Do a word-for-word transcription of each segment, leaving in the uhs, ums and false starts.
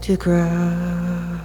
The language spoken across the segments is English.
to grass.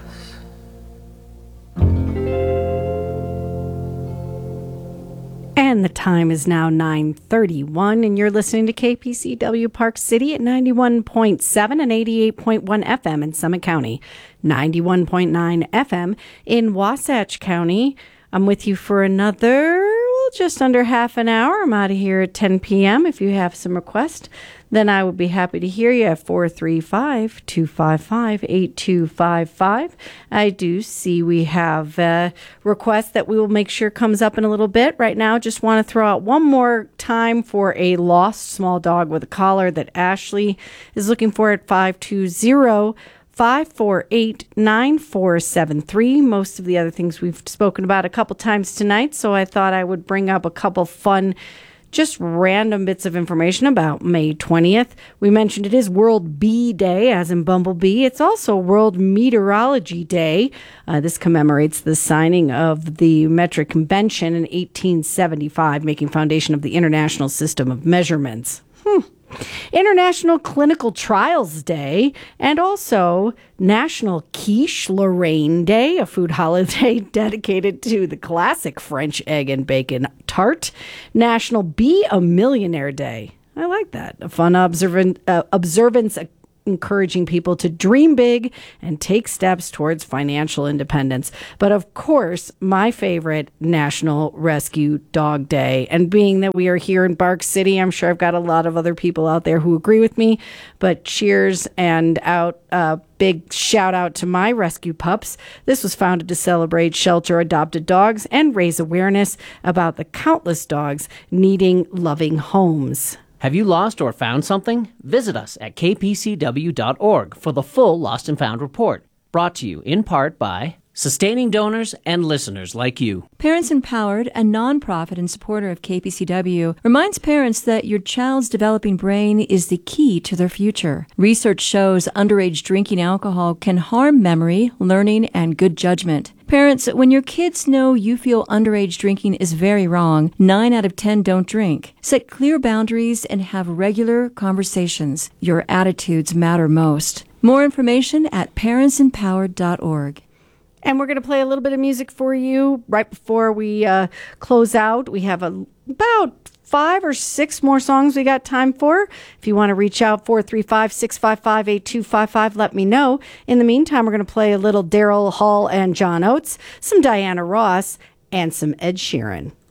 And the time is now nine thirty-one, and you're listening to K P C W Park City at ninety-one point seven and eighty-eight point one F M in Summit County, ninety-one point nine F M in Wasatch County. I'm with you for another, well, just under half an hour. I'm out of here at ten p.m. If you have some requests, then I would be happy to hear you at four three five, two five five, eight two five five. I do see we have a request that we will make sure comes up in a little bit. Right now, just want to throw out one more time for a lost small dog with a collar that Ashley is looking for at five two zero, five four eight, nine four seven three. Most of the other things we've spoken about a couple times tonight, so I thought I would bring up a couple fun, just random bits of information about May twentieth. We mentioned it is World Bee Day, as in Bumblebee. It's also World Meteorology Day. Uh, this commemorates the signing of the Metric Convention in eighteen seventy-five, making foundation of the International System of Measurements. Hmm. International Clinical Trials Day, and also National Quiche Lorraine Day, a food holiday dedicated to the classic French egg and bacon tart. National Be a Millionaire Day. I like that. A fun observant, uh, observance uh, encouraging people to dream big and take steps towards financial independence. But of course, my favorite, National Rescue Dog Day. And being that we are here in Bark City, I'm sure I've got a lot of other people out there who agree with me. But cheers and out, uh, big shout out to my rescue pups. This was founded to celebrate shelter adopted dogs and raise awareness about the countless dogs needing loving homes. Have you lost or found something? Visit us at k p c w dot org for the full Lost and Found report. Brought to you in part by sustaining donors and listeners like you. Parents Empowered, a nonprofit and supporter of K P C W, reminds parents that your child's developing brain is the key to their future. Research shows underage drinking alcohol can harm memory, learning, and good judgment. Parents, when your kids know you feel underage drinking is very wrong, nine out of ten don't drink. Set clear boundaries and have regular conversations. Your attitudes matter most. More information at parents empowered dot org. And we're going to play a little bit of music for you right before we uh, close out. We have a, about five or six more songs we got time for. If you want to reach out, four three five, six five five, eight two five five, let me know. In the meantime, we're going to play a little Daryl Hall and John Oates, some Diana Ross, and some Ed Sheeran.